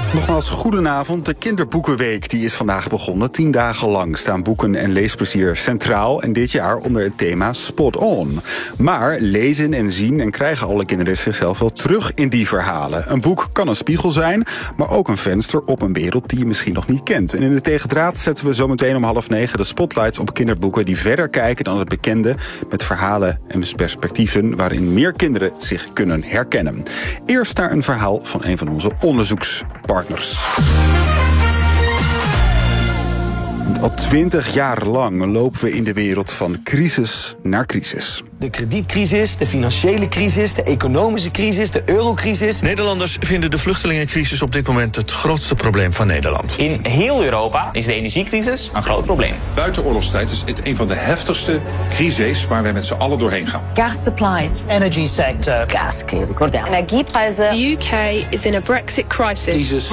Nogmaals, goedenavond. De Kinderboekenweek die is vandaag begonnen. 10 dagen lang staan boeken en leesplezier centraal. En dit jaar onder het thema Spot On. Maar lezen en zien en krijgen alle kinderen zichzelf wel terug in die verhalen. Een boek kan een spiegel zijn, maar ook een venster op een wereld die je misschien nog niet kent. En in de Tegendraad zetten we zometeen om 8:30 de spotlights op kinderboeken die verder kijken dan het bekende. Met verhalen en perspectieven waarin meer kinderen zich kunnen herkennen. Eerst naar een verhaal van een van onze onderzoekspartners. Al 20 jaar lang lopen we in de wereld van crisis naar crisis. De kredietcrisis, de financiële crisis, de economische crisis, de eurocrisis. Nederlanders vinden de vluchtelingencrisis op dit moment het grootste probleem van Nederland. In heel Europa is de energiecrisis een groot probleem. Buiten oorlogstijd is het een van de heftigste crises waar wij met z'n allen doorheen gaan. Gas supplies, energy sector, gas, energieprijzen. The UK is in a Brexit crisis.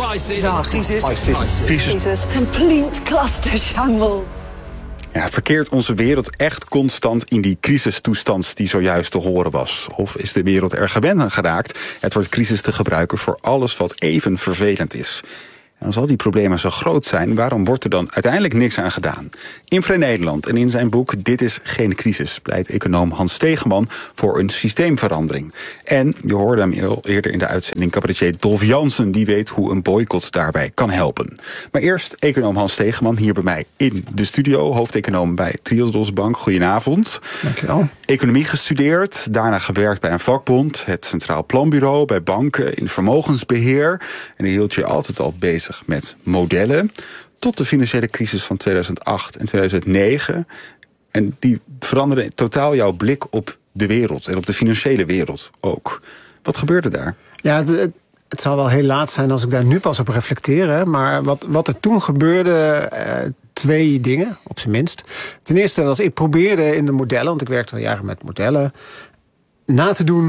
Crisis. Complete cluster shamble. Ja, verkeert onze wereld echt constant in die crisistoestand die zojuist te horen was? Of is de wereld er gewend aan geraakt het woord crisis te gebruiken voor alles wat even vervelend is? En als al die problemen zo groot zijn, waarom wordt er dan uiteindelijk niks aan gedaan? In Vrij Nederland en in zijn boek Dit is geen crisis pleit econoom Hans Stegeman voor een systeemverandering. En je hoorde hem al eerder in de uitzending, cabaretier Dolf Jansen, die weet hoe een boycott daarbij kan helpen. Maar eerst econoom Hans Stegeman hier bij mij in de studio, hoofdeconoom bij Triodos Bank. Goedenavond. Dankjewel. Economie gestudeerd, daarna gewerkt bij een vakbond, het Centraal Planbureau, bij banken, in vermogensbeheer. En dan hield je altijd al bezig met modellen, tot de financiële crisis van 2008 en 2009. En die veranderde totaal jouw blik op de wereld en op de financiële wereld ook. Wat gebeurde daar? Ja, het zal wel heel laat zijn als ik daar nu pas op reflecteer. Hè, maar wat er toen gebeurde, 2 dingen, op zijn minst. Ten eerste was, ik probeerde in de modellen, want ik werkte al jaren met modellen, na te doen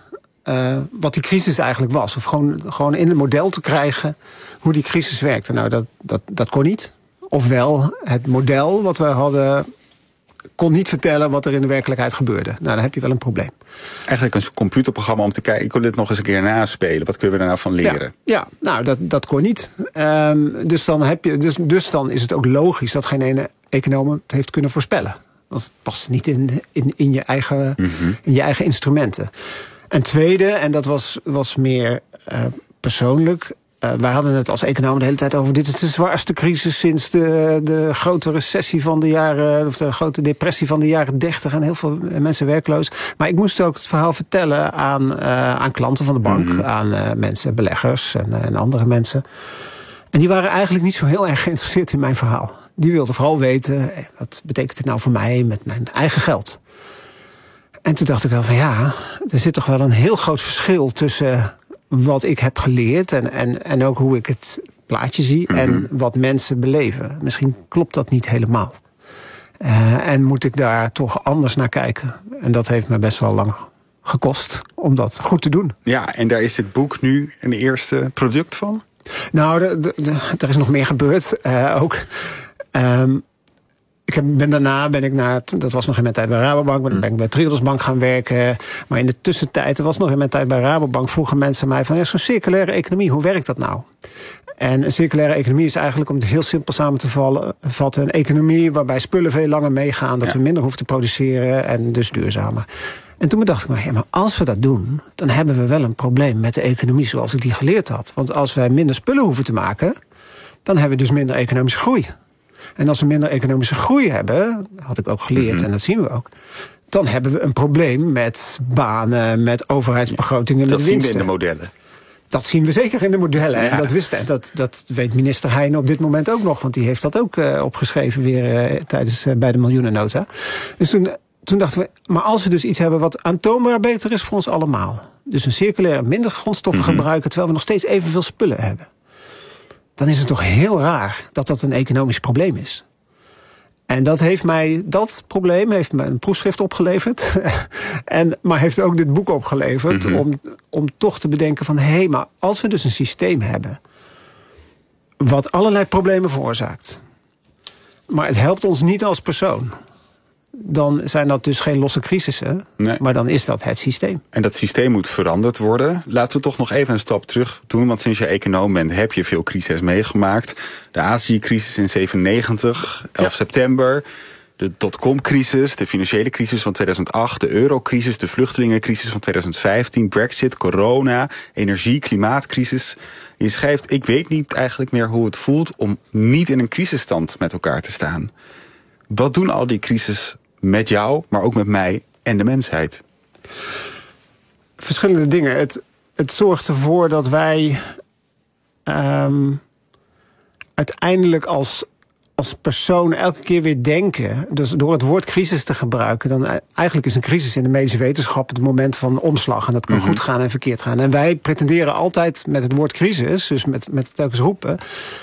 wat die crisis eigenlijk was. Of gewoon in het model te krijgen hoe die crisis werkte. Nou, dat kon niet. Ofwel, het model wat we hadden kon niet vertellen wat er in de werkelijkheid gebeurde. Nou, dan heb je wel een probleem. Eigenlijk een computerprogramma om te kijken, ik wil dit nog eens een keer naspelen. Wat kunnen we daar nou van leren? Ja, nou, dat kon niet. Dus dan is het ook logisch dat geen ene econoom het heeft kunnen voorspellen. Want het past niet in je eigen, in je eigen instrumenten. En tweede, en dat was meer persoonlijk, wij hadden het als economen de hele tijd over, dit is de zwaarste crisis sinds de grote recessie van de jaren, of de grote depressie van de jaren 30 en heel veel mensen werkloos. Maar ik moest ook het verhaal vertellen aan klanten van de bank, aan mensen, beleggers en andere mensen. En die waren eigenlijk niet zo heel erg geïnteresseerd in mijn verhaal. Die wilden vooral weten, wat betekent dit nou voor mij met mijn eigen geld? En toen dacht ik wel van ja, er zit toch wel een heel groot verschil tussen wat ik heb geleerd en ook hoe ik het plaatje zie en wat mensen beleven. Misschien klopt dat niet helemaal. En moet ik daar toch anders naar kijken. En dat heeft me best wel lang gekost om dat goed te doen. Ja, en daar is dit boek nu een eerste product van? Nou, er is nog meer gebeurd. Daarna ben ik dat was nog in mijn tijd bij Rabobank, ben ik bij Triodos Bank gaan werken. Maar in de tussentijd, dat was nog in mijn tijd bij Rabobank, vroegen mensen mij van, zo'n circulaire economie, hoe werkt dat nou? En een circulaire economie is eigenlijk, om het heel simpel samen te vatten, een economie waarbij spullen veel langer meegaan, dat we minder hoeven te produceren en dus duurzamer. En toen dacht ik, maar als we dat doen, dan hebben we wel een probleem met de economie zoals ik die geleerd had. Want als wij minder spullen hoeven te maken, dan hebben we dus minder economische groei. En als we minder economische groei hebben, had ik ook geleerd en dat zien we ook, dan hebben we een probleem met banen, met overheidsbegrotingen, met winsten. Dat zien we in de modellen. Dat zien we zeker in de modellen. Ja. En dat weet minister Heijnen op dit moment ook nog, want die heeft dat ook opgeschreven weer bij de miljoenennota. Dus toen dachten we, maar als we dus iets hebben wat aantoonbaar beter is voor ons allemaal, dus een circulaire minder grondstoffen gebruiken, terwijl we nog steeds evenveel spullen hebben, dan is het toch heel raar dat dat een economisch probleem is. En dat probleem heeft me een proefschrift opgeleverd. Maar heeft ook dit boek opgeleverd om toch te bedenken van, maar als we dus een systeem hebben wat allerlei problemen veroorzaakt, maar het helpt ons niet als persoon, dan zijn dat dus geen losse crisissen. Nee. Maar dan is dat het systeem. En dat systeem moet veranderd worden. Laten we toch nog even een stap terug doen. Want sinds je econoom bent, heb je veel crises meegemaakt. De Azië-crisis in 1997, 11 september. De dotcom-crisis, de financiële crisis van 2008... de eurocrisis, de vluchtelingencrisis van 2015... Brexit, corona, energie, klimaatcrisis. Je schrijft, ik weet niet eigenlijk meer hoe het voelt... om niet in een crisisstand met elkaar te staan. Wat doen al die crises met jou, maar ook met mij en de mensheid? Verschillende dingen. Het zorgt ervoor dat wij uiteindelijk als persoon elke keer weer denken. Dus door het woord crisis te gebruiken, dan eigenlijk is een crisis in de medische wetenschap het moment van omslag. En dat kan goed gaan en verkeerd gaan. En wij pretenderen altijd met het woord crisis, dus met telkens roepen,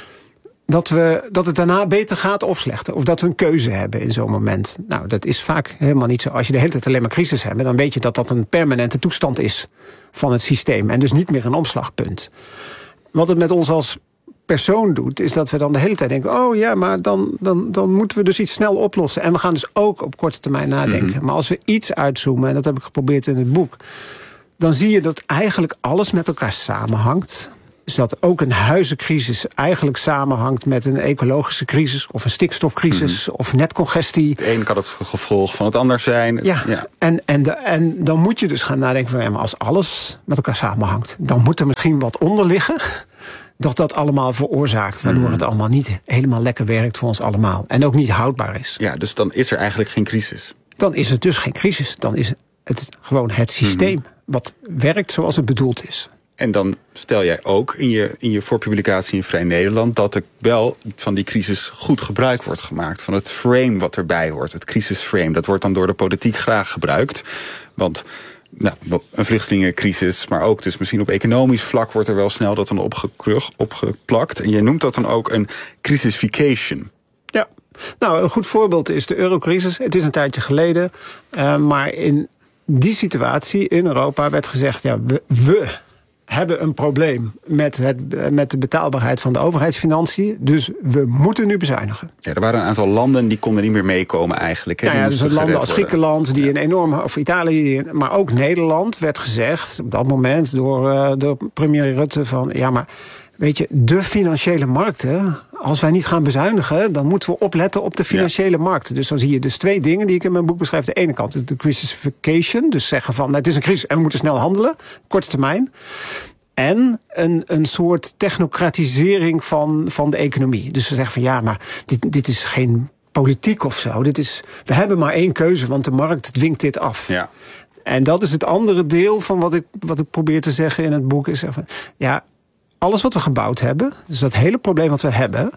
dat het daarna beter gaat of slechter. Of dat we een keuze hebben in zo'n moment. Nou, dat is vaak helemaal niet zo. Als je de hele tijd alleen maar crisis hebt, dan weet je dat dat een permanente toestand is van het systeem. En dus niet meer een omslagpunt. Wat het met ons als persoon doet, is dat we dan de hele tijd denken, oh ja, maar dan moeten we dus iets snel oplossen. En we gaan dus ook op korte termijn nadenken. Maar als we iets uitzoomen, en dat heb ik geprobeerd in het boek, dan zie je dat eigenlijk alles met elkaar samenhangt. Dus dat ook een huizencrisis eigenlijk samenhangt met een ecologische crisis of een stikstofcrisis of netcongestie. De ene kan het gevolg van het ander zijn. Ja. En dan moet je dus gaan nadenken van, ja, maar als alles met elkaar samenhangt, dan moet er misschien wat onder liggen dat allemaal veroorzaakt, waardoor het allemaal niet helemaal lekker werkt voor ons allemaal. En ook niet houdbaar is. Ja, dus dan is er eigenlijk geen crisis. Dan is het dus geen crisis. Dan is het gewoon het systeem wat werkt zoals het bedoeld is. En dan stel jij ook in je voorpublicatie in Vrij Nederland dat er wel van die crisis goed gebruik wordt gemaakt. Van het frame wat erbij hoort, het crisisframe. Dat wordt dan door de politiek graag gebruikt. Want een vluchtelingencrisis, maar ook dus misschien op economisch vlak wordt er wel snel dat dan opgeplakt. En jij noemt dat dan ook een crisification. Ja, nou een goed voorbeeld is de eurocrisis. Het is een tijdje geleden, maar in die situatie in Europa werd gezegd, ja, we hebben een probleem met de betaalbaarheid van de overheidsfinanciën. Dus we moeten nu bezuinigen. Ja, er waren een aantal landen die konden niet meer meekomen eigenlijk. Dus landen als Griekenland, die een enorme, of Italië, maar ook Nederland, werd gezegd op dat moment door premier Rutte van, ja, maar weet je, de financiële markten, als wij niet gaan bezuinigen, dan moeten we opletten op de financiële markten. Dus dan zie je dus twee dingen die ik in mijn boek beschrijf. De ene kant is de crisification, dus zeggen van, het is een crisis en we moeten snel handelen, korte termijn. En een soort technocratisering van de economie. Dus we zeggen van, ja, maar dit is geen politiek of zo. We hebben maar één keuze, want de markt dwingt dit af. Ja. En dat is het andere deel van wat ik probeer te zeggen in het boek. Is zeggen, ja, alles wat we gebouwd hebben, dus dat hele probleem wat we hebben,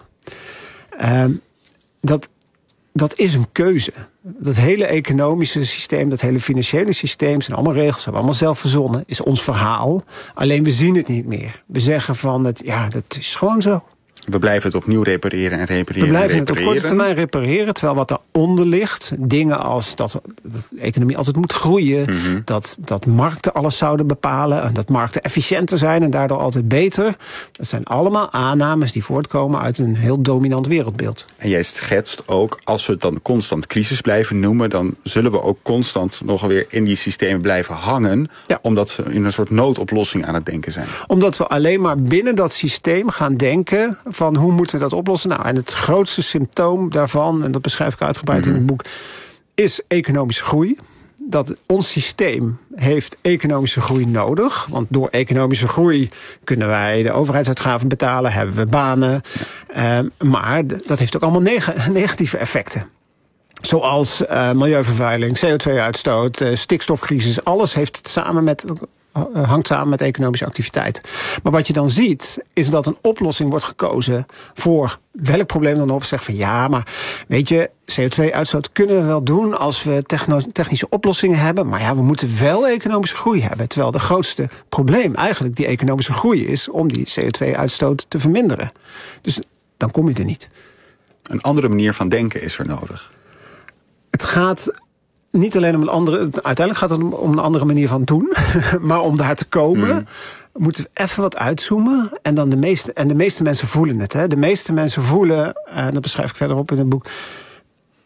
dat is een keuze. Dat hele economische systeem, dat hele financiële systeem, zijn allemaal regels, hebben we allemaal zelf verzonnen, is ons verhaal. Alleen we zien het niet meer. We zeggen van, dat is gewoon zo. We blijven het opnieuw repareren en repareren. We blijven het op korte termijn repareren, terwijl wat eronder ligt, dingen als dat de economie altijd moet groeien, dat markten alles zouden bepalen, en dat markten efficiënter zijn en daardoor altijd beter. Dat zijn allemaal aannames die voortkomen uit een heel dominant wereldbeeld. En jij schetst ook, als we het dan constant crisis blijven noemen, dan zullen we ook constant nog weer in die systemen blijven hangen, omdat we in een soort noodoplossing aan het denken zijn. Omdat we alleen maar binnen dat systeem gaan denken van hoe moeten we dat oplossen? Nou, en het grootste symptoom daarvan, en dat beschrijf ik uitgebreid in het boek, is economische groei. Dat ons systeem heeft economische groei nodig. Want door economische groei kunnen wij de overheidsuitgaven betalen, hebben we banen. Maar dat heeft ook allemaal negatieve effecten. Zoals milieuvervuiling, CO2-uitstoot, stikstofcrisis. Alles hangt samen met economische activiteit. Maar wat je dan ziet, is dat een oplossing wordt gekozen voor welk probleem dan ook. Zeg van ja, maar weet je, CO2-uitstoot kunnen we wel doen als we technische oplossingen hebben. Maar ja, we moeten wel economische groei hebben. Terwijl het grootste probleem eigenlijk die economische groei is om die CO2-uitstoot te verminderen. Dus dan kom je er niet. Een andere manier van denken is er nodig. Het gaat niet alleen om uiteindelijk gaat het om een andere manier van doen. Maar om daar te komen, moeten we even wat uitzoomen. En dan de meeste mensen voelen het. Hè. De meeste mensen voelen, en dat beschrijf ik verderop in het boek,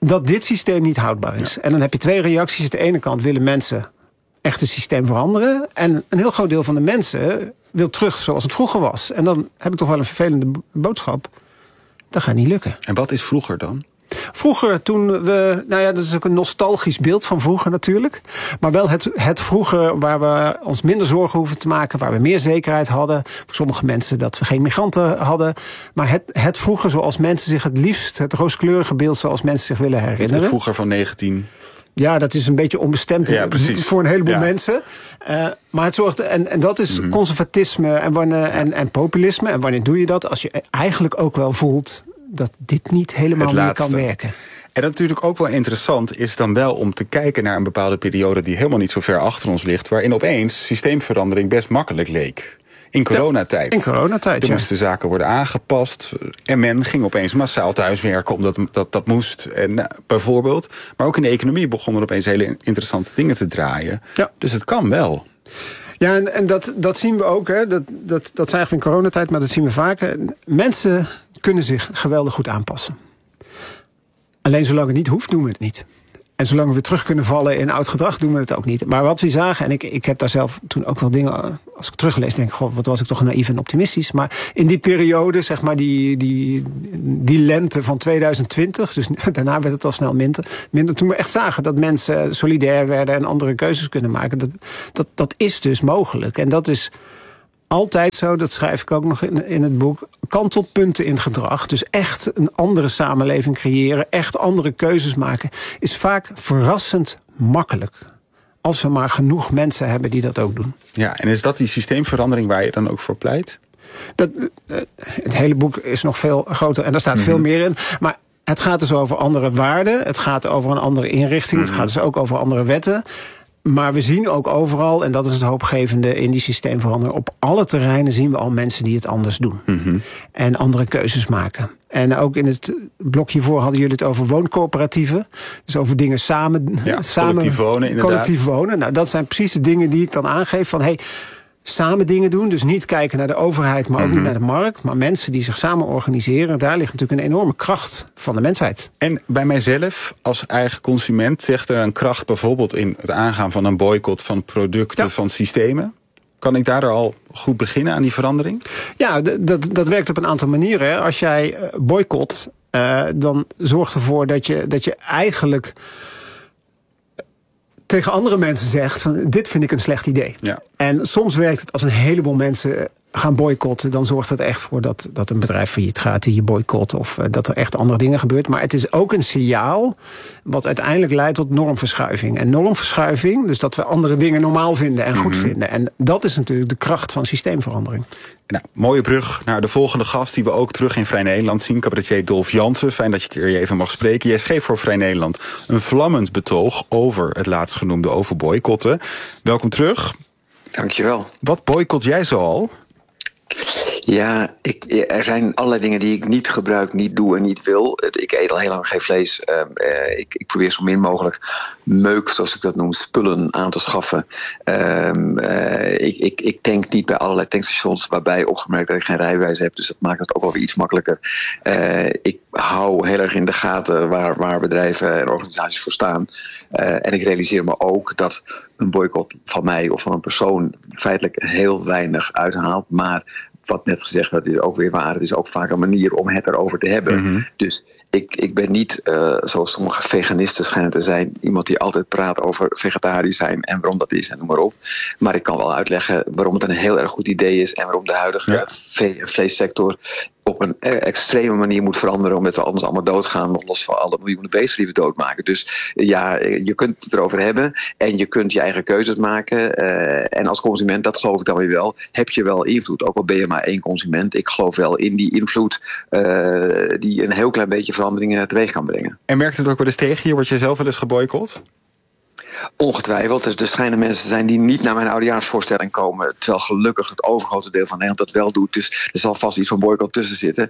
dat dit systeem niet houdbaar is. Ja. En dan heb je 2 reacties. Aan de ene kant willen mensen echt het systeem veranderen. En een heel groot deel van de mensen wil terug zoals het vroeger was. En dan heb ik toch wel een vervelende boodschap. Dat gaat niet lukken. En wat is vroeger dan? Vroeger, toen we... Nou ja, dat is ook een nostalgisch beeld van vroeger natuurlijk. Maar wel het vroeger waar we ons minder zorgen hoeven te maken. Waar we meer zekerheid hadden. Voor sommige mensen dat we geen migranten hadden. Maar het vroeger zoals mensen zich het liefst... Het rooskleurige beeld zoals mensen zich willen herinneren. Het vroeger van 19... Ja, dat is een beetje onbestemd voor een heleboel mensen. Maar het zorgt, en dat is conservatisme en populisme. En wanneer doe je dat? Als je eigenlijk ook wel voelt dat dit niet helemaal meer kan werken. En dat natuurlijk ook wel interessant is dan wel om te kijken naar een bepaalde periode die helemaal niet zo ver achter ons ligt, waarin opeens systeemverandering best makkelijk leek. In coronatijd. In coronatijd, Er moesten zaken worden aangepast. En men ging opeens massaal thuiswerken omdat dat moest. En, bijvoorbeeld. Maar ook in de economie begonnen er opeens hele interessante dingen te draaien. Ja. Dus het kan wel. Ja, en dat zien we ook. Hè. Dat zijn eigenlijk in coronatijd, maar dat zien we vaker. Mensen kunnen zich geweldig goed aanpassen. Alleen zolang het niet hoeft, doen we het niet. En zolang we weer terug kunnen vallen in oud gedrag, doen we het ook niet. Maar wat we zagen, en ik heb daar zelf toen ook wel dingen... Als ik teruglees, denk ik, god, wat was ik toch naïef en optimistisch. Maar in die periode, zeg maar, die lente van 2020... dus daarna werd het al snel minder. Toen we echt zagen dat mensen solidair werden en andere keuzes kunnen maken. Dat is dus mogelijk. En dat is altijd zo, dat schrijf ik ook nog in het boek... kantelpunten in gedrag, dus echt een andere samenleving creëren... echt andere keuzes maken, is vaak verrassend makkelijk. Als we maar genoeg mensen hebben die dat ook doen. Ja, en is dat die systeemverandering waar je dan ook voor pleit? Het hele boek is nog veel groter en daar staat veel meer in. Maar het gaat dus over andere waarden. Het gaat over een andere inrichting. Het gaat dus ook over andere wetten. Maar we zien ook overal, en dat is het hoopgevende in die systeemverandering... op alle terreinen zien we al mensen die het anders doen. En andere keuzes maken. En ook in het blok hiervoor hadden jullie het over wooncoöperatieven. Dus over dingen samen collectief wonen, inderdaad. Collectief wonen. Nou, dat zijn precies de dingen die ik dan aangeef van... Hey, samen dingen doen, dus niet kijken naar de overheid... maar ook niet naar de markt, maar mensen die zich samen organiseren... daar ligt natuurlijk een enorme kracht van de mensheid. En bij mijzelf, als eigen consument... zegt er een kracht bijvoorbeeld in het aangaan van een boycott... van producten, van systemen? Kan ik daar al goed beginnen aan die verandering? Ja, dat werkt op een aantal manieren. Hè. Als jij boycott, dan zorgt ervoor dat je eigenlijk... tegen andere mensen zegt van dit vind ik een slecht idee. Ja. En soms werkt het als een heleboel mensen gaan boycotten. Dan zorgt het echt voor dat een bedrijf failliet gaat die je boycott. Of dat er echt andere dingen gebeurt. Maar het is ook een signaal wat uiteindelijk leidt tot normverschuiving. En normverschuiving, dus dat we andere dingen normaal vinden en goed vinden. En dat is natuurlijk de kracht van systeemverandering. Nou, mooie brug naar de volgende gast die we ook terug in Vrij Nederland zien. Cabaretier Dolf Jansen. Fijn dat je hier even mag spreken. Jij schreef voor Vrij Nederland een vlammend betoog over het laatstgenoemde, over boycotten. Welkom terug. Dankjewel. Wat boycott jij zoal? Ja, er zijn allerlei dingen die ik niet gebruik, niet doe en niet wil. Ik eet al heel lang geen vlees. Ik probeer zo min mogelijk meuk, zoals ik dat noem, spullen aan te schaffen. Ik tank niet bij allerlei tankstations, waarbij opgemerkt dat ik geen rijbewijs heb. Dus dat maakt het ook wel weer iets makkelijker. Ik hou heel erg in de gaten waar bedrijven en organisaties voor staan. En ik realiseer me ook dat een boycott van mij of van een persoon feitelijk heel weinig uithaalt. Maar wat net gezegd werd, is ook weer waar. Het is ook vaak een manier om het erover te hebben. Dus ik ben niet, zoals sommige veganisten schijnen te zijn, iemand die altijd praat over vegetarisch zijn en waarom dat is en noem maar op. Maar ik kan wel uitleggen waarom het een heel erg goed idee is en waarom de huidige vleessector op een extreme manier moet veranderen, omdat we anders allemaal doodgaan, nog los van alle miljoenen beesten die we doodmaken. Dus ja, je kunt het erover hebben en je kunt je eigen keuzes maken. En als consument, dat geloof ik dan weer wel, heb je wel invloed. Ook al ben je maar één consument. Ik geloof wel in die invloed die een heel klein beetje veranderingen teweeg kan brengen. En merkt het ook wel eens tegen je? Word je zelf wel eens geboycott? Ongetwijfeld. Dus er schijnen mensen te zijn die niet naar mijn oudejaarsvoorstelling komen. Terwijl gelukkig het overgrote deel van Nederland dat wel doet. Dus er zal vast iets van boycott tussen zitten.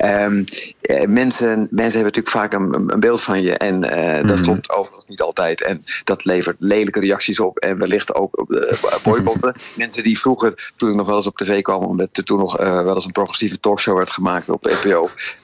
Mensen hebben natuurlijk vaak een beeld van je. En dat klopt overigens niet altijd. En dat levert lelijke reacties op. En wellicht ook op de boycotten. Mensen die vroeger, toen ik nog wel eens op tv kwam, omdat er toen nog wel eens een progressieve talkshow werd gemaakt op NPO.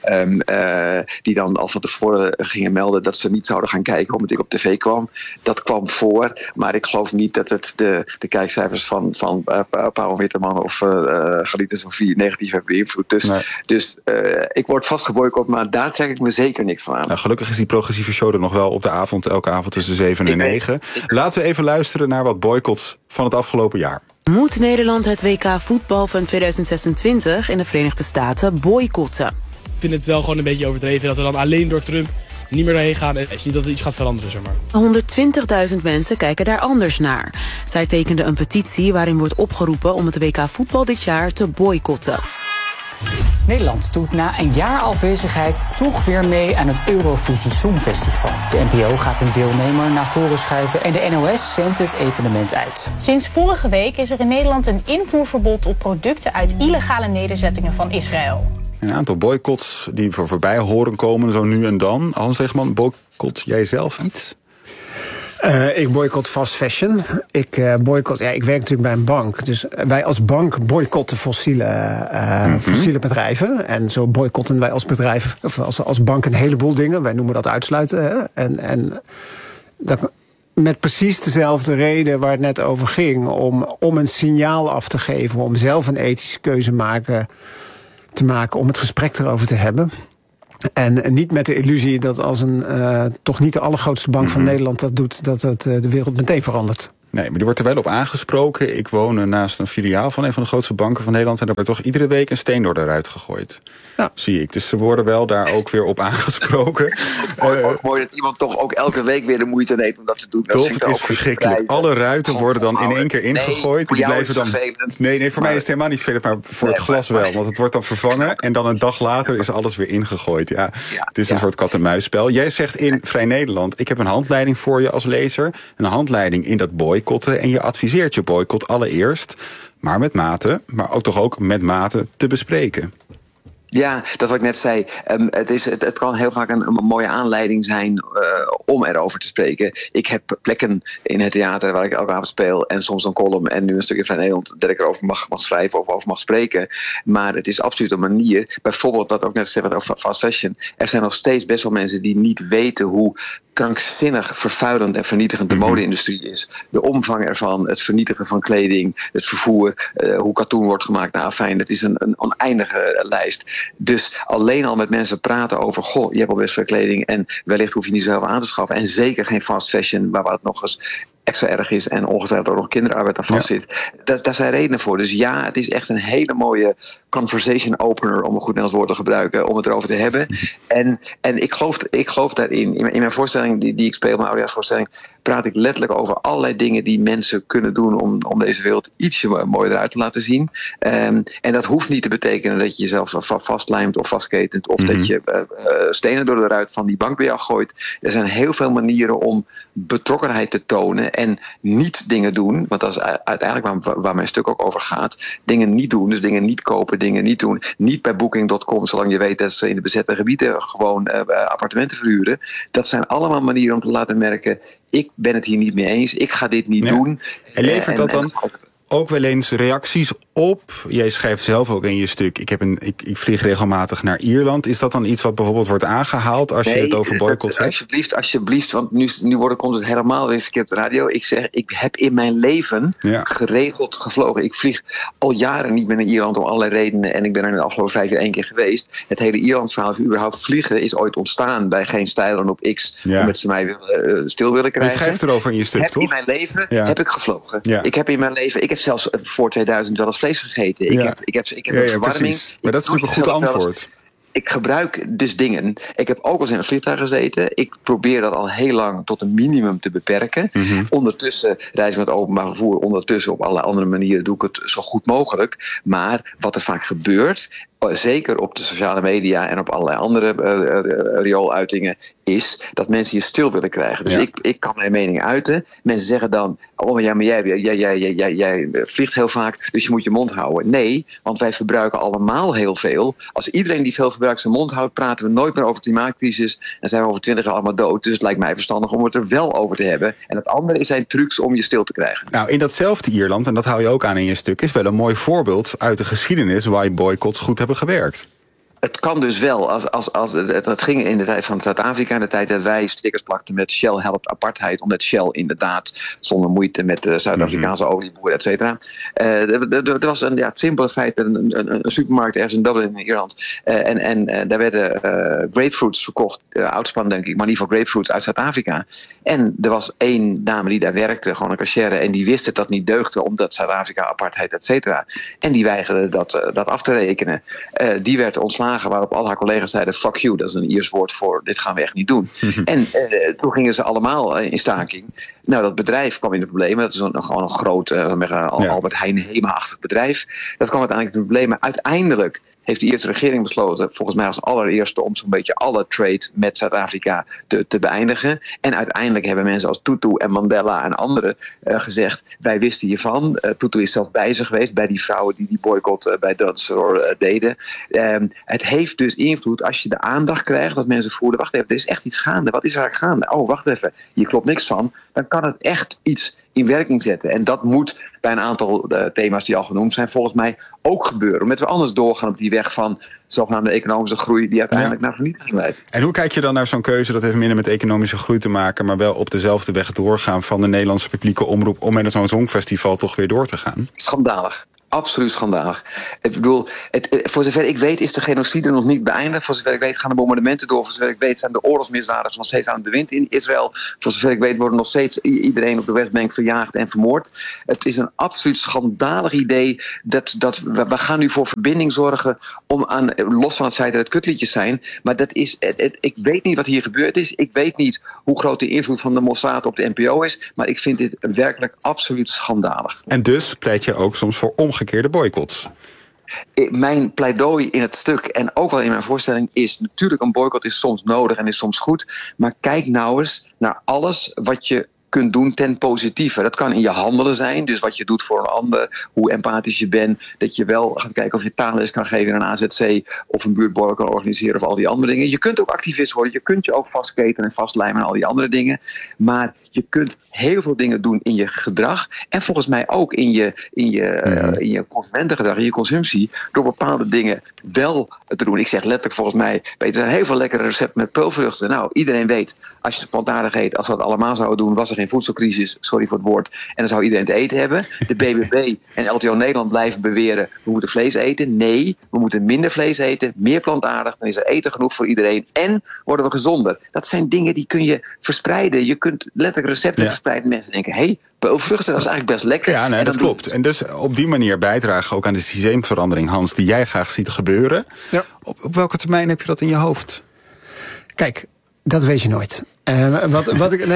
Die dan al van tevoren gingen melden dat ze niet zouden gaan kijken omdat ik op tv kwam. Dat kwam voor. Maar ik geloof niet dat het de kijkcijfers van Paul Witteman of Galita Sofie negatief hebben beïnvloed. Dus ik word vast geboycott, maar daar trek ik me zeker niks van aan. Nou, gelukkig is die progressieve show er nog wel op de avond, elke avond tussen 7 en 9. Laten we even luisteren naar wat boycotts van het afgelopen jaar. Moet Nederland het WK voetbal van 2026 in de Verenigde Staten boycotten? Ik vind het wel gewoon een beetje overdreven dat we dan alleen door Trump niet meer daarheen gaan. Het is niet dat er iets gaat veranderen, zeg maar. 120.000 mensen kijken daar anders naar. Zij tekenden een petitie waarin wordt opgeroepen om het WK voetbal dit jaar te boycotten. Nederland doet na een jaar afwezigheid toch weer mee aan het Eurovisie Songfestival. De NPO gaat een deelnemer naar voren schuiven en de NOS zendt het evenement uit. Sinds vorige week is er in Nederland een invoerverbod op producten uit illegale nederzettingen van Israël. Een aantal boycotts die voor voorbij horen komen, zo nu en dan. Hans Stegeman, boycott jij zelf iets? Ik boycott fast fashion. Ik werk natuurlijk bij een bank. Dus wij als bank boycotten fossiele bedrijven. En zo boycotten wij als bedrijf, of als bank, een heleboel dingen. Wij noemen dat uitsluiten. En dat, met precies dezelfde reden waar het net over ging. Om een signaal af te geven. Om zelf een ethische keuze te maken. Om het gesprek erover te hebben. En niet met de illusie dat als een toch niet de allergrootste bank van Nederland dat doet, dat het de wereld meteen verandert. Nee, maar die wordt er wel op aangesproken. Ik woon naast een filiaal van een van de grootste banken van Nederland. En daar wordt toch iedere week een steen door de ruit gegooid. Ja. Zie ik. Dus ze worden wel daar ook weer op aangesproken. Ook mooi dat iemand toch ook elke week weer de moeite neemt om dat te doen. Toch, het is verschrikkelijk. Alle ruiten worden dan in één keer ingegooid. Die blijven dan. Nee, voor mij is het helemaal niet vervelend, maar voor het glas wel. Want het wordt dan vervangen en dan een dag later is alles weer ingegooid. Ja, het is een soort kat-en-muisspel. Jij zegt in Vrij Nederland, ik heb een handleiding voor je als lezer. Een handleiding in dat boycotten. En je adviseert je boycott allereerst, maar met mate, maar ook met mate te bespreken. Ja, dat wat ik net zei. Het kan heel vaak een mooie aanleiding zijn om erover te spreken. Ik heb plekken in het theater waar ik elke avond speel en soms een column en nu een stukje Vrij Nederland dat ik erover mag schrijven of over mag spreken. Maar het is absoluut een manier. Bijvoorbeeld wat ook net gezegd werd over fast fashion. Er zijn nog steeds best wel mensen die niet weten hoe krankzinnig vervuilend en vernietigend de mode-industrie is. De omvang ervan, het vernietigen van kleding, het vervoer, hoe katoen wordt gemaakt. Nou, fijn, het is een oneindige lijst. Dus alleen al met mensen praten over, goh, je hebt al best veel kleding en wellicht hoef je niet zelf aan te schaffen. En zeker geen fast fashion, waar het nog eens extra erg is en ongetwijfeld ook nog kinderarbeid aan vast zit. Daar zijn redenen voor. Dus ja, het is echt een hele mooie conversation opener, om een goed Nederlands woord te gebruiken, om het erover te hebben. En ik geloof daarin. In mijn voorstelling die ik speel, mijn oudejaarsvoorstelling, praat ik letterlijk over allerlei dingen die mensen kunnen doen om deze wereld ietsje mooier eruit te laten zien. En dat hoeft niet te betekenen dat je jezelf vastlijmt of vastketent of dat je stenen door de ruit van die bank bij jou gooit. Er zijn heel veel manieren om betrokkenheid te tonen en niet dingen doen, want dat is uiteindelijk waar mijn stuk ook over gaat. Dingen niet doen, dus dingen niet kopen, dingen niet doen. Niet bij Booking.com, zolang je weet dat ze in de bezette gebieden gewoon appartementen verhuren. Dat zijn allemaal manieren om te laten merken, ik ben het hier niet mee eens, ik ga dit niet doen. En levert dat dan ook wel eens reacties op? Jij schrijft zelf ook in je stuk, ik vlieg regelmatig naar Ierland. Is dat dan iets wat bijvoorbeeld wordt aangehaald als je het over boycotts hebt? Alsjeblieft, want nu komt het helemaal weer verkeerd op de radio. Ik zeg, ik heb in mijn leven geregeld gevlogen. Ik vlieg al jaren niet meer naar Ierland om allerlei redenen en ik ben er in de afgelopen 5 jaar 1 keer geweest. Het hele Ierland-verhaal, of überhaupt vliegen, is ooit ontstaan bij Geen Stijlen op X, omdat ze mij stil willen krijgen. Je schrijft erover in je stuk, toch? In mijn leven heb ik gevlogen. Ja. Ik heb zelfs voor 2000 wel eens vlees gegeten. Ik heb een verwarming. Precies. Maar dat is natuurlijk een goed antwoord. Ik gebruik dus dingen. Ik heb ook wel eens in een vliegtuig gezeten. Ik probeer dat al heel lang tot een minimum te beperken. Ondertussen reis ik met openbaar vervoer. Ondertussen op allerlei andere manieren doe ik het zo goed mogelijk. Maar wat er vaak gebeurt, zeker op de sociale media en op allerlei andere riooluitingen, is dat mensen je stil willen krijgen. Dus ik kan mijn mening uiten. Mensen zeggen dan, oh ja, maar jij vliegt heel vaak, dus je moet je mond houden. Nee, want wij verbruiken allemaal heel veel. Als iedereen die veel verbruikt zijn mond houdt, praten we nooit meer over de klimaatcrisis en zijn we over 20 jaar allemaal dood. Dus het lijkt mij verstandig om het er wel over te hebben. En het andere zijn trucs om je stil te krijgen. Nou, in datzelfde Ierland, en dat hou je ook aan in je stuk, is wel een mooi voorbeeld uit de geschiedenis waar boycotts goed hebben gewerkt. Het kan dus wel, het ging in de tijd van Zuid-Afrika, in de tijd dat wij stickers plakten met Shell helpt apartheid, omdat Shell inderdaad zonder moeite met de Zuid-Afrikaanse olieboeren, et cetera. Er was het simpele feit, een supermarkt ergens in Dublin in Ierland, en daar werden grapefruits verkocht, oudspan denk ik, maar in ieder geval grapefruits uit Zuid-Afrika. En er was één dame die daar werkte, gewoon een cashier, en die wist dat niet deugde, omdat Zuid-Afrika apartheid, et cetera. En die weigerde dat af te rekenen. Die werd ontslagen, waarop al haar collega's zeiden, fuck you, dat is een Iers woord voor dit gaan we echt niet doen. En toen gingen ze allemaal in staking. Nou, dat bedrijf kwam in de problemen. Dat is gewoon een groot Albert Heijn HEMA-achtig bedrijf. Dat kwam uiteindelijk in de problemen. Uiteindelijk heeft de Ierse regering besloten, volgens mij als allereerste, om zo'n beetje alle trade met Zuid-Afrika te beëindigen. En uiteindelijk hebben mensen als Tutu en Mandela en anderen gezegd, wij wisten hiervan. Tutu is zelf bij ze geweest, bij die vrouwen die boycott bij Dunsor deden. Het heeft dus invloed als je de aandacht krijgt dat mensen voelen, wacht even, er is echt iets gaande. Wat is er eigenlijk gaande? Oh, wacht even, hier klopt niks van. Dan kan het echt iets in werking zetten. En dat moet bij een aantal thema's die al genoemd zijn volgens mij ook gebeuren. Omdat we anders doorgaan op die weg van zogenaamde economische groei die uiteindelijk naar vernietiging leidt. En hoe kijk je dan naar zo'n keuze, dat heeft minder met economische groei te maken, maar wel op dezelfde weg doorgaan van de Nederlandse publieke omroep om met zo'n songfestival toch weer door te gaan? Schandalig. Absoluut schandalig. Ik bedoel, voor zover ik weet is de genocide nog niet beëindigd. Voor zover ik weet gaan de bombardementen door. Voor zover ik weet zijn de oorlogsmisdadigers nog steeds aan het bewind in Israël. Voor zover ik weet worden nog steeds iedereen op de Westbank verjaagd en vermoord. Het is een absoluut schandalig idee dat we gaan nu voor verbinding zorgen om los van het feit dat het kutliedjes zijn. Maar dat is, ik weet niet wat hier gebeurd is. Ik weet niet hoe groot de invloed van de Mossad op de NPO is. Maar ik vind dit werkelijk absoluut schandalig. En dus pleit je ook soms voor omgekeerde boycotts. Mijn pleidooi in het stuk en ook wel in mijn voorstelling is natuurlijk een boycott is soms nodig en is soms goed. Maar kijk nou eens naar alles wat je kunt doen ten positieve. Dat kan in je handelen zijn, dus wat je doet voor een ander, hoe empathisch je bent, dat je wel gaat kijken of je taalles kan geven in een AZC of een buurtborrel kan organiseren of al die andere dingen. Je kunt ook activist worden, je kunt je ook vastketen en vastlijmen en al die andere dingen. Maar je kunt heel veel dingen doen in je gedrag en volgens mij ook in je consumentengedrag, in je consumptie, door bepaalde dingen wel te doen. Ik zeg letterlijk volgens mij, er zijn heel veel lekkere recepten met peulvruchten. Nou, iedereen weet, als je plantaardig eet, als we dat allemaal zouden doen, was er geen voedselcrisis, sorry voor het woord, en dan zou iedereen te eten hebben. De BBB en LTO Nederland blijven beweren, we moeten vlees eten. Nee, we moeten minder vlees eten, meer plantaardig, dan is er eten genoeg voor iedereen en worden we gezonder. Dat zijn dingen die kun je verspreiden. Je kunt letterlijk recepten verspreiden. Mensen denken, hé, peulvruchten, dat is eigenlijk best lekker. Ja, nee, dat klopt. En dus op die manier bijdragen ook aan de systeemverandering, Hans, die jij graag ziet gebeuren. Ja. Op welke termijn heb je dat in je hoofd? Kijk, dat weet je nooit. Wat ik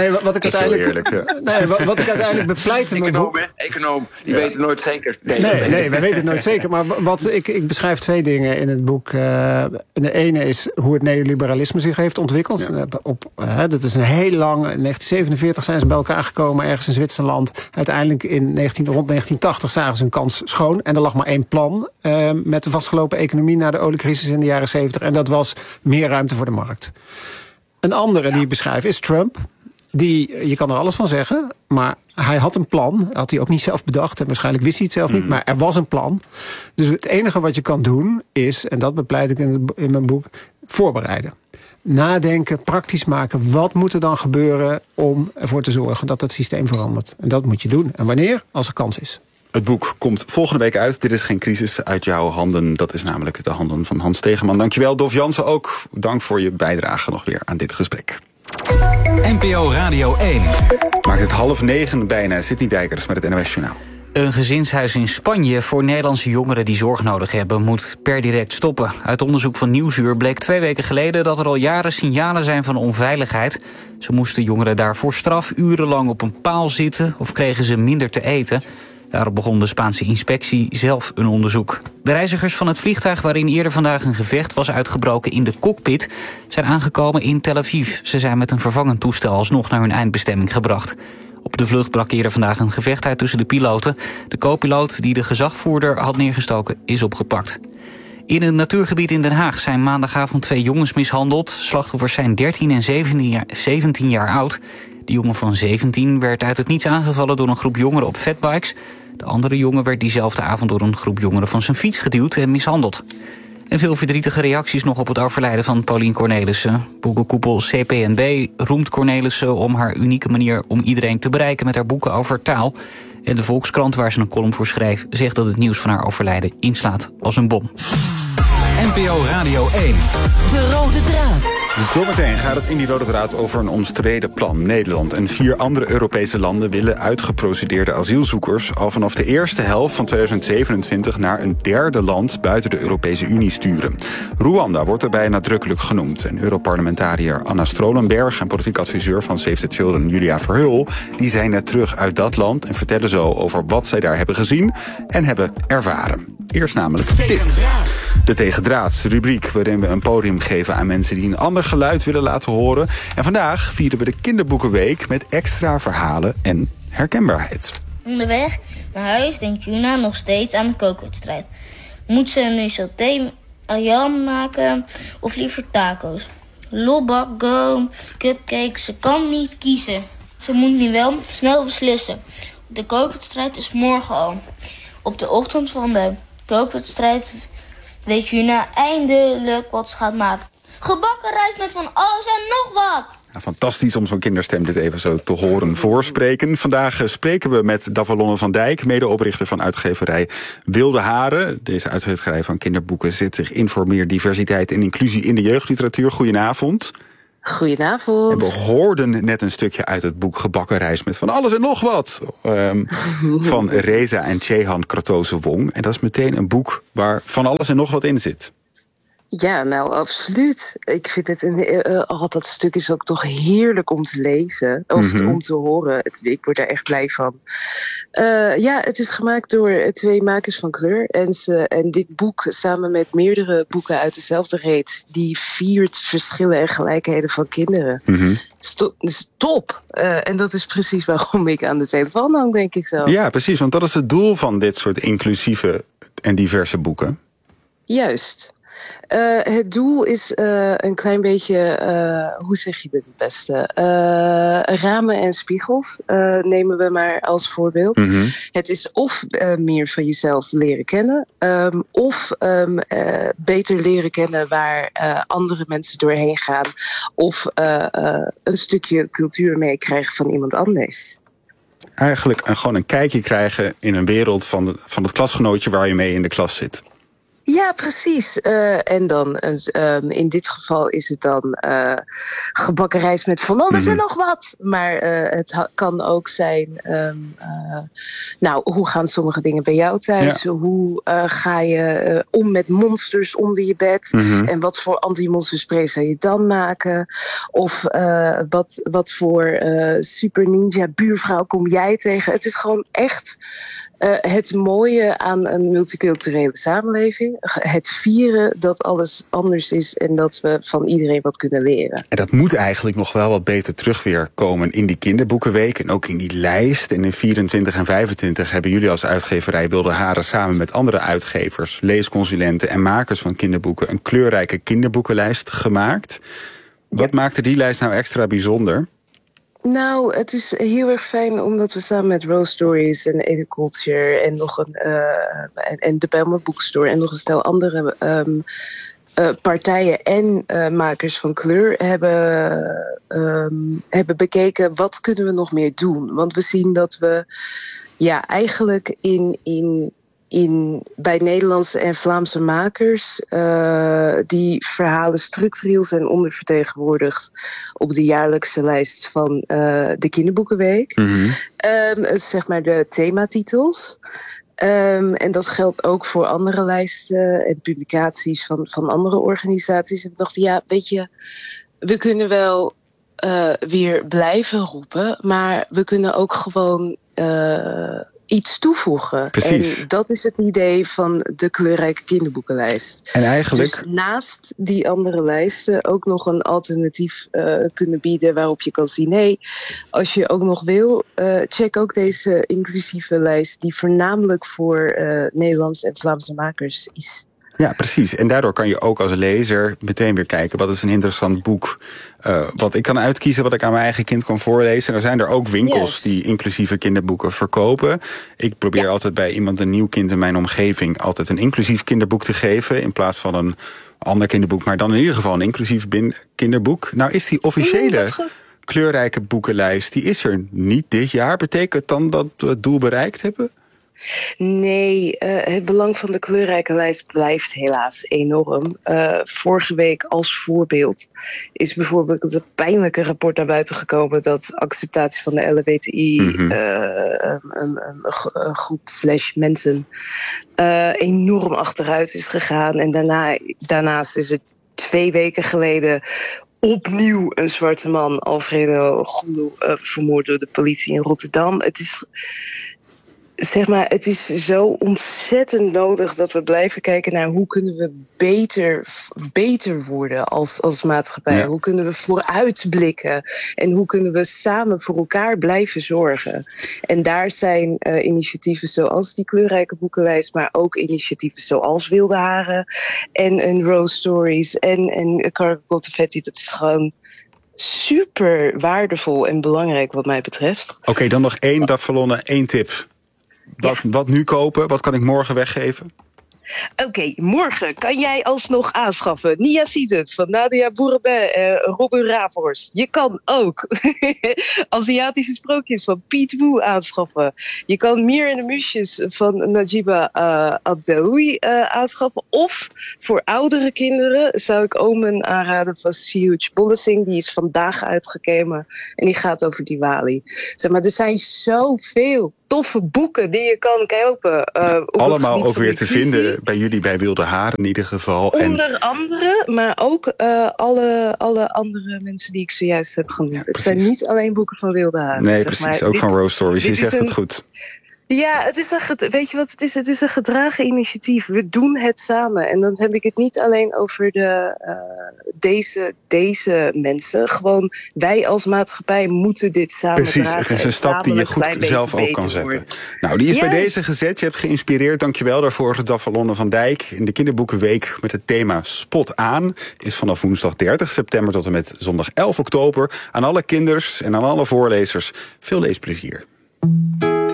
uiteindelijk bepleit in mijn boek. Econoom, die weten nooit zeker. Nee, wij weten het nooit zeker. Maar ik beschrijf twee dingen in het boek. De ene is hoe het neoliberalisme zich heeft ontwikkeld. Ja. Dat is een heel lang. In 1947 zijn ze bij elkaar gekomen, ergens in Zwitserland. Uiteindelijk rond 1980 zagen ze hun kans schoon. En er lag maar één plan met de vastgelopen economie na de oliecrisis in de jaren 70. En dat was meer ruimte voor de markt. Een andere die ik beschrijf is Trump. Je kan er alles van zeggen, maar hij had een plan. Had hij ook niet zelf bedacht en waarschijnlijk wist hij het zelf niet. Maar er was een plan. Dus het enige wat je kan doen is, en dat bepleit ik in mijn boek, voorbereiden. Nadenken, praktisch maken. Wat moet er dan gebeuren om ervoor te zorgen dat het systeem verandert? En dat moet je doen. En wanneer? Als er kans is. Het boek komt volgende week uit. Dit is geen crisis uit jouw handen. Dat is namelijk de handen van Hans Stegeman. Dankjewel, Dolf Jansen ook. Dank voor je bijdrage nog weer aan dit gesprek. NPO Radio 1. Maakt het 8:30 bijna. Sidney Dijkers met het NOS Journaal. Een gezinshuis in Spanje voor Nederlandse jongeren die zorg nodig hebben moet per direct stoppen. Uit onderzoek van Nieuwsuur bleek 2 weken geleden dat er al jaren signalen zijn van onveiligheid. Zo moesten jongeren daar voor straf urenlang op een paal zitten of kregen ze minder te eten. Daarop begon de Spaanse inspectie zelf een onderzoek. De reizigers van het vliegtuig waarin eerder vandaag een gevecht was uitgebroken in de cockpit zijn aangekomen in Tel Aviv. Ze zijn met een vervangend toestel alsnog naar hun eindbestemming gebracht. Op de vlucht brak eerder vandaag een gevecht uit tussen de piloten. De co-piloot die de gezagvoerder had neergestoken is opgepakt. In een natuurgebied in Den Haag zijn maandagavond 2 jongens mishandeld. Slachtoffers zijn 13 en 17 jaar oud. De jongen van 17 werd uit het niets aangevallen door een groep jongeren op fatbikes. De andere jongen werd diezelfde avond door een groep jongeren van zijn fiets geduwd en mishandeld. En veel verdrietige reacties nog op het overlijden van Paulien Cornelissen. Boekenkoepel CPNB roemt Cornelissen om haar unieke manier om iedereen te bereiken met haar boeken over taal. En de Volkskrant, waar ze een column voor schreef, zegt dat het nieuws van haar overlijden inslaat als een bom. NPO Radio 1. De rode draad. Zometeen gaat het in die rode draad over een omstreden plan. Nederland en 4 andere Europese landen willen uitgeprocedeerde asielzoekers al vanaf de eerste helft van 2027 naar een derde land buiten de Europese Unie sturen. Rwanda wordt daarbij nadrukkelijk genoemd. En Europarlementariër Anna Strolenberg en politiek adviseur van Save the Children Julia Verheul, die zijn net terug uit dat land en vertellen zo over wat zij daar hebben gezien en hebben ervaren. Eerst namelijk dit. De Tegendraads-rubriek, waarin we een podium geven aan mensen die een ander geluid willen laten horen. En vandaag vieren we de Kinderboekenweek met extra verhalen en herkenbaarheid. Onderweg naar huis denkt Juna nog steeds aan de kookwedstrijd. Moet ze nu saté ayam maken of liever taco's? Lobbak, go, cupcake, ze kan niet kiezen. Ze moet nu wel snel beslissen. De kookwedstrijd is morgen al. Op de ochtend van de kookwedstrijd weet Juna eindelijk wat ze gaat maken. Gebakken rijst met van alles en nog wat. Ja, fantastisch om zo'n kinderstem dit even zo te horen voorspreken. Vandaag spreken we met Davalonne van Dijk, medeoprichter van uitgeverij Wilde Haren. Deze uitgeverij van kinderboeken zet zich in voor meer diversiteit en inclusie in de jeugdliteratuur. Goedenavond. Goedenavond. En we hoorden net een stukje uit het boek Gebakken rijst met van alles en nog wat. Van Reza en Tjehan Kratoze-Wong. En dat is meteen een boek waar van alles en nog wat in zit. Ja, nou absoluut. Ik vind het dat stuk is ook toch heerlijk om te lezen. Of om te horen. Ik word daar echt blij van. Ja, het is gemaakt door 2 makers van kleur. En dit boek, samen met meerdere boeken uit dezelfde reeks, die viert verschillen en gelijkheden van kinderen. Is top. En dat is precies waarom ik aan de telefoon hang, denk ik zo. Ja, precies. Want dat is het doel van dit soort inclusieve en diverse boeken. Juist. Het doel is een klein beetje, hoe zeg je dit het beste? Ramen en spiegels nemen we maar als voorbeeld. Het is of meer van jezelf leren kennen, of beter leren kennen waar andere mensen doorheen gaan, of een stukje cultuur meekrijgen van iemand anders. Eigenlijk gewoon een kijkje krijgen in een wereld van het klasgenootje waar je mee in de klas zit. Ja, precies. En dan, in dit geval is het dan gebakken rijst met van alles en nog wat. Maar het kan ook zijn, hoe gaan sommige dingen bij jou thuis? Ja. Hoe ga je om met monsters onder je bed? En wat voor anti-monsterspray zou je dan maken? Of wat voor super ninja buurvrouw kom jij tegen? Het is gewoon echt het mooie aan een multiculturele samenleving. Het vieren dat alles anders is en dat we van iedereen wat kunnen leren. En dat moet eigenlijk nog wel wat beter terug weer komen in die kinderboekenweek en ook in die lijst. En in 24 en 25 hebben jullie als uitgeverij Wilde Haren samen met andere uitgevers, leesconsulenten en makers van kinderboeken een kleurrijke kinderboekenlijst gemaakt. Wat maakte die lijst nou extra bijzonder? Nou, het is heel erg fijn omdat we samen met Rose Stories en Educulture en nog en de Bijlmer Boekstore en nog een stel andere partijen en makers van kleur hebben bekeken wat kunnen we nog meer doen. Want we zien dat we eigenlijk bij Nederlandse en Vlaamse makers die verhalen structureel zijn ondervertegenwoordigd op de jaarlijkse lijst van de Kinderboekenweek. Zeg maar de thematitels. En dat geldt ook voor andere lijsten en publicaties van andere organisaties. En ik dacht, weet je, we kunnen wel weer blijven roepen, maar we kunnen ook gewoon iets toevoegen. Precies. En dat is het idee van de kleurrijke kinderboekenlijst. En eigenlijk... Dus naast die andere lijsten ook nog een alternatief kunnen bieden waarop je kan zien, hey, als je ook nog wil, check ook deze inclusieve lijst die voornamelijk voor Nederlandse en Vlaamse makers is. Ja, precies. En daardoor kan je ook als lezer meteen weer kijken, wat is een interessant boek wat ik kan uitkiezen, wat ik aan mijn eigen kind kan voorlezen. En er zijn er ook winkels die inclusieve kinderboeken verkopen. Ik probeer altijd bij iemand, een nieuw kind in mijn omgeving, altijd een inclusief kinderboek te geven, in plaats van een ander kinderboek, maar dan in ieder geval een inclusief kinderboek. Nou is die officiële kleurrijke boekenlijst, die is er niet dit jaar. Betekent dan dat we het doel bereikt hebben? Nee, het belang van de kleurrijke lijst blijft helaas enorm. Vorige week als voorbeeld is bijvoorbeeld het pijnlijke rapport naar buiten gekomen dat acceptatie van de LHBTI, een groep / mensen, enorm achteruit is gegaan. En daarnaast is het 2 weken geleden opnieuw een zwarte man, Alfredo Gundel, vermoord door de politie in Rotterdam. Het is zo ontzettend nodig dat we blijven kijken naar hoe kunnen we beter worden als maatschappij. Ja. Hoe kunnen we vooruitblikken en hoe kunnen we samen voor elkaar blijven zorgen. En daar zijn initiatieven zoals die kleurrijke boekenlijst, maar ook initiatieven zoals Wilde Haren en Rose Stories en Cargo Confetti. Dat is gewoon super waardevol en belangrijk wat mij betreft. Oké, dan nog 1 Davallonne, 1 tip. Wat nu kopen? Wat kan ik morgen weggeven? Oké, morgen kan jij alsnog aanschaffen Nia Sidet van Nadia Bourabin en Robin Raafhorst. Je kan ook Aziatische sprookjes van Piet Woe aanschaffen. Je kan Mier en de Muusjes van Najiba Abdaoui aanschaffen. Of voor oudere kinderen zou ik Omen aanraden van Siouch Bollesing. Die is vandaag uitgekomen en die gaat over Diwali. Zeg maar, er zijn zoveel toffe boeken die je kan kopen. Allemaal ook weer te vinden bij jullie bij Wilde Haren in ieder geval. Onder andere, maar ook alle andere mensen die ik zojuist heb genoemd. Ja, het zijn niet alleen boeken van Wilde Haren. Nee, precies. Ook van Rose Stories. Je zegt het goed. Ja, weet je wat het is? Het is een gedragen initiatief. We doen het samen. En dan heb ik het niet alleen over deze mensen. Gewoon, wij als maatschappij moeten dit samen dragen. Precies, het is een stap die je goed zelf ook kan zetten. Nou, die is bij deze gezet. Je hebt geïnspireerd. Dankjewel daarvoor, Davallonne van Dijk. In de Kinderboekenweek met het thema Spot aan is vanaf woensdag 30 september tot en met zondag 11 oktober. Aan alle kinders en aan alle voorlezers veel leesplezier.